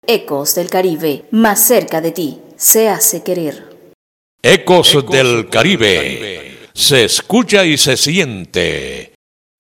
Ecos del Caribe, más cerca de ti, se hace querer. Ecos del Caribe, se escucha y se siente